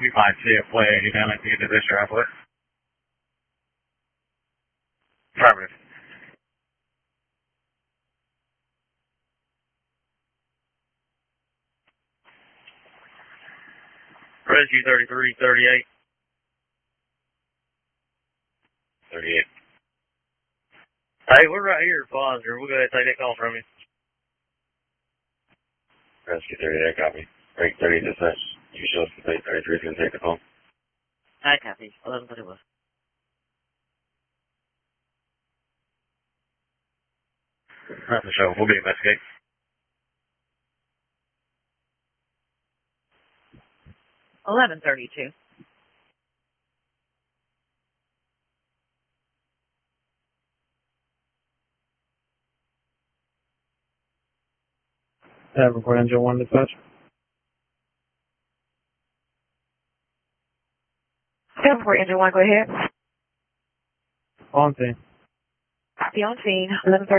We might see a flag down at the end of this driveway. Affirmative. Rescue 3338. 38. Hey, we're right here, Foster. We'll go ahead and take that call from you. Rescue 38, copy. Break 30 dispatch. You show us the 33 is going to take the call. I copy. 1131. That's the show. We'll be investigating. $11.32. Report engine 1 dispatch. 7-4 engine 1, go ahead. On scene. Copy on scene. 11:30.